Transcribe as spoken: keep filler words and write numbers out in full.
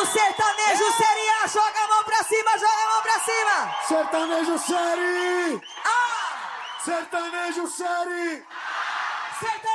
Sertanejo Série A, joga a mão pra cima, joga a mão pra cima! Sertanejo Série! Ah! Sertanejo Série! Sertanejo